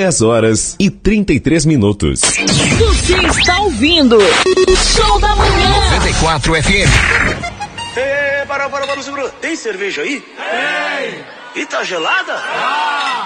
10h33. Você está ouvindo Show da Manhã 94 FM. Para, segura. Tem cerveja aí? Tem. E tá gelada?